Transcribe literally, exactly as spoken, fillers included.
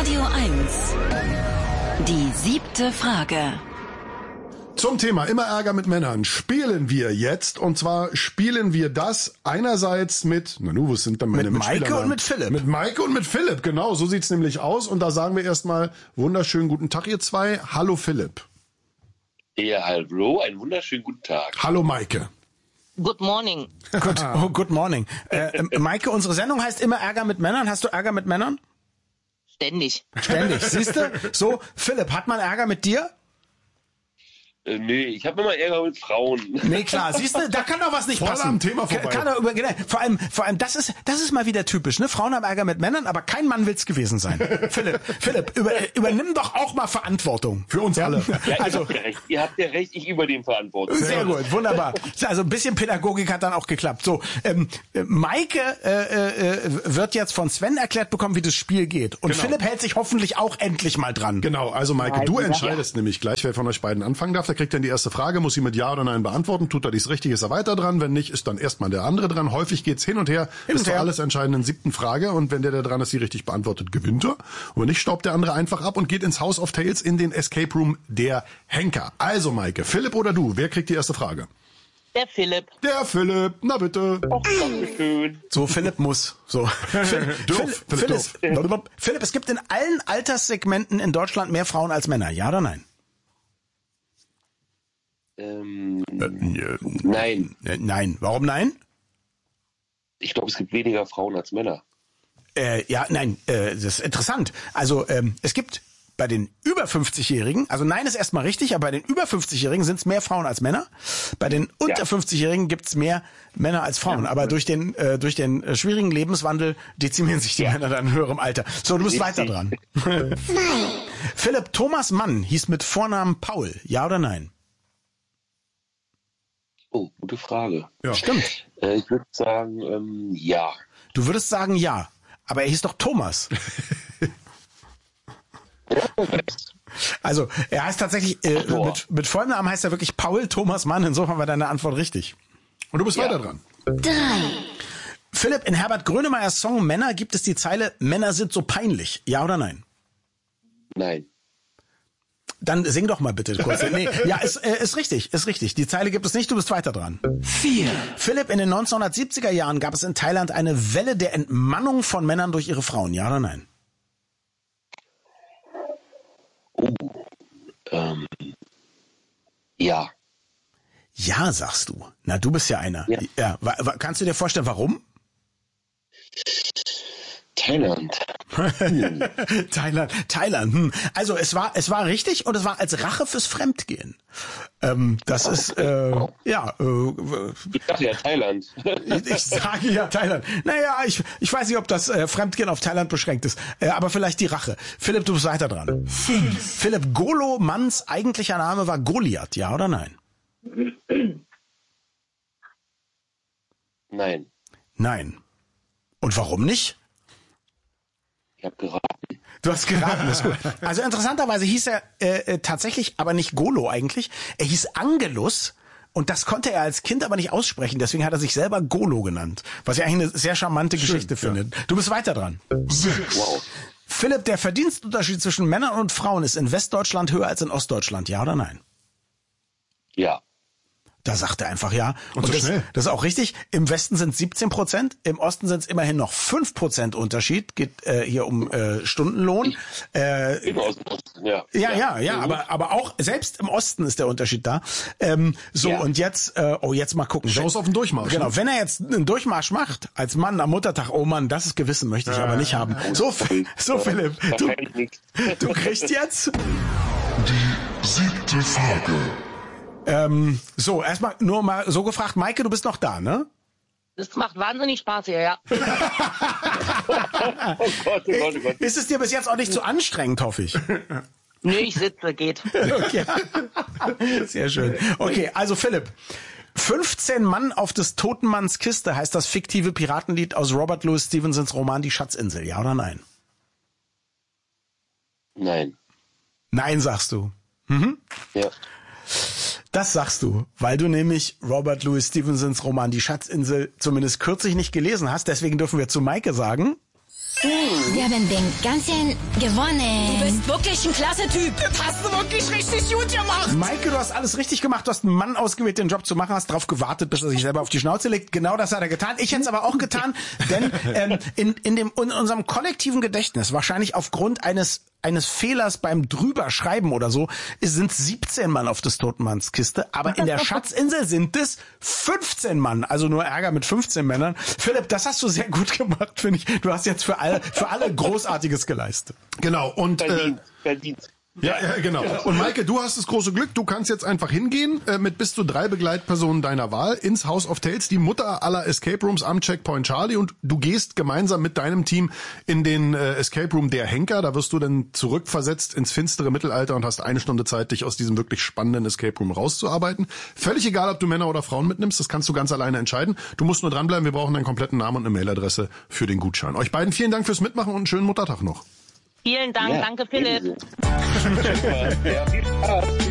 Radio eins. Die siebte Frage. Zum Thema immer Ärger mit Männern spielen wir jetzt, und zwar spielen wir das einerseits mit, na nu, wo sind denn meine Mit Maike Mitspieler? und mit Philipp. Mit Maike und mit Philipp, genau, so sieht's nämlich aus. Und da sagen wir erstmal wunderschönen guten Tag, ihr zwei. Hallo Philipp. Ja, hallo, einen wunderschönen guten Tag. Hallo Maike. Good morning. Good, oh, good morning. Äh, äh, Maike, unsere Sendung heißt immer Ärger mit Männern. Hast du Ärger mit Männern? Ständig. Ständig, siehst du? So, Philipp, hat man Ärger mit dir? Äh, nee, ich habe immer Ärger mit Frauen. Nee, klar, siehst du, da kann doch was nicht Voll passen. am Thema vorbei. Kann, kann doch über, genau, vor allem, vor allem, das ist, das ist mal wieder typisch, ne? Frauen haben Ärger mit Männern, aber kein Mann will's gewesen sein. Philipp, Philipp, über, übernimm doch auch mal Verantwortung. Für uns alle. Ja, Also, ihr habt ja recht, ihr habt ja recht, ich übernehme Verantwortung. sehr gut, wunderbar. Also ein bisschen Pädagogik hat dann auch geklappt. So, ähm, Maike äh, äh, wird jetzt von Sven erklärt bekommen, wie das Spiel geht. Und Genau. Philipp hält sich hoffentlich auch endlich mal dran. Genau, also Maike, du entscheidest nämlich gleich, wer von euch beiden anfangen darf. Der kriegt dann die erste Frage, muss sie mit Ja oder Nein beantworten. Tut er dies richtig, ist er weiter dran. Wenn nicht, ist dann erstmal der andere dran. Häufig geht's hin und her Hin bis und zur her. alles entscheidenden siebten Frage. Und wenn der, der dran ist, die richtig beantwortet, gewinnt er. Und wenn nicht, staubt der andere einfach ab und geht ins House of Tales, in den Escape Room der Henker. Also Maike, Philipp oder du, wer kriegt die erste Frage? Der Philipp. Der Philipp, na bitte. Och, Dankeschön. So, Philipp muss. So. Philipp, Dürf, Philipp, Philipp Philipp, Philipp, es gibt in allen Alterssegmenten in Deutschland mehr Frauen als Männer. Ja oder nein? Ähm, Äh, nein, Nein. Warum nein? ich glaube, es gibt weniger Frauen als Männer. Äh, ja, nein, äh, das ist interessant. Also ähm, es gibt bei den über fünfzigjährigen, also nein ist erstmal richtig, aber bei den über fünfzigjährigen sind es mehr Frauen als Männer. Bei den unter Ja. fünfzigjährigen gibt's mehr Männer als Frauen. Aber durch den äh, durch den äh, schwierigen Lebenswandel dezimieren sich die Männer dann in höherem Alter. So, du bist weiter dran. Philipp, Thomas Mann hieß mit Vornamen Paul. Ja oder nein? Oh, gute Frage. Ja. Stimmt. Äh, ich würde sagen, ähm, ja. Du würdest sagen ja, aber er hieß doch Thomas. Also, er heißt tatsächlich, äh, Boah. mit, mit vollem Namen heißt er wirklich Paul Thomas Mann. Insofern war deine Antwort richtig. Und du bist Ja. weiter dran. drei. Philipp, in Herbert Grönemeyers Song Männer gibt es die Zeile, Männer sind so peinlich. Ja oder nein? Nein. Dann sing doch mal bitte kurz. Nee, ja, ist, äh, ist richtig, ist richtig. Die Zeile gibt es nicht, du bist weiter dran. vier. Philipp, in den neunzehnhundertsiebziger Jahren gab es in Thailand eine Welle der Entmannung von Männern durch ihre Frauen. Ja oder nein? Oh, ähm, ja. Ja, sagst du. Na, du bist ja einer. Ja. Ja, wa- wa- kannst du dir vorstellen, warum? Thailand. Thailand, Thailand. Hm. Also es war, es war richtig und es war als Rache fürs Fremdgehen. Ähm, das ist äh, ja. Äh, Ich dachte ja Thailand. ich sage ja Thailand. Naja, ich ich weiß nicht, ob das äh, Fremdgehen auf Thailand beschränkt ist, äh, aber vielleicht die Rache. Philipp, du bist weiter dran. Philipp, Golo Manns eigentlicher Name war Goliath, ja oder nein? Nein. Nein. Und warum nicht? Ich habe geraten. Du hast geraten, das ist gut. Also interessanterweise hieß er äh, äh, tatsächlich, aber nicht Golo eigentlich. Er hieß Angelus und das konnte er als Kind aber nicht aussprechen. Deswegen hat er sich selber Golo genannt, was ich eigentlich eine sehr charmante Geschichte finde. Du bist weiter dran. Wow. Philipp, der Verdienstunterschied zwischen Männern und Frauen ist in Westdeutschland höher als in Ostdeutschland, ja oder nein? Ja. Da sagt er einfach ja. Und so das, schnell. das ist auch richtig. Im Westen sind es siebzehn Prozent, im Osten sind es immerhin noch fünf Prozent Unterschied. Geht äh, hier um äh, Stundenlohn. Äh, Immer aus dem Osten, ja. ja, ja, ja, aber aber auch selbst im Osten ist der Unterschied da. Ähm, so Ja. und jetzt, äh, oh jetzt mal gucken. Chance auf den Durchmarsch. Genau, wenn er jetzt einen Durchmarsch macht als Mann am Muttertag, oh Mann, das ist Gewissen möchte ich aber nicht haben. So, so Philipp, du, Wahrscheinlich nicht. du kriegst jetzt. Siebte Frage. Ähm, so, erstmal nur mal so gefragt, Maike, du bist noch da, ne? Das macht wahnsinnig Spaß hier, ja. Oh Gott, oh Gott, oh Gott. Ist es dir bis jetzt auch nicht zu anstrengend, hoffe ich? Nö, ich sitze, geht. Okay. Sehr schön. Okay, also Philipp. fünfzehn Mann auf des toten Manns Kiste heißt das fiktive Piratenlied aus Robert Louis Stevensons Roman Die Schatzinsel, ja oder nein? Nein. Nein, sagst du. Ja. Das sagst du, weil du nämlich Robert Louis Stevensons Roman Die Schatzinsel zumindest kürzlich nicht gelesen hast. Deswegen dürfen wir zu Maike sagen. Wir haben den ganzen gewonnen. Du bist wirklich ein klasse Typ. Das hast du wirklich richtig gut gemacht. Maike, du hast alles richtig gemacht. Du hast einen Mann ausgewählt, den Job zu machen, hast darauf gewartet, bis er sich selber auf die Schnauze legt. Genau das hat er getan. Ich hätte es aber auch getan, denn ähm, in, in, dem, in unserem kollektiven Gedächtnis, wahrscheinlich aufgrund eines eines Fehlers beim Drüberschreiben oder so, sind siebzehn Mann auf des toten Manns Kiste, aber in der Schatzinsel sind es fünfzehn Mann, also nur Ärger mit fünfzehn Männern. Philipp, das hast du sehr gut gemacht, finde ich. Du hast jetzt für alle, für alle Großartiges geleistet. Genau, und äh, Verdient, verdient. Ja, ja, genau. Und Maike, du hast das große Glück, du kannst jetzt einfach hingehen äh, mit bis zu drei Begleitpersonen deiner Wahl ins House of Tales, die Mutter aller Escape Rooms am Checkpoint Charlie, und du gehst gemeinsam mit deinem Team in den äh, Escape Room der Henker. Da wirst du dann zurückversetzt ins finstere Mittelalter und hast eine Stunde Zeit, dich aus diesem wirklich spannenden Escape Room rauszuarbeiten. Völlig egal, ob du Männer oder Frauen mitnimmst, das kannst du ganz alleine entscheiden. Du musst nur dranbleiben, wir brauchen deinen kompletten Namen und eine Mailadresse für den Gutschein. Euch beiden vielen Dank fürs Mitmachen und einen schönen Muttertag noch. Vielen Dank, Ja, danke Philipp. ebenso. Super. Ja, viel Spaß.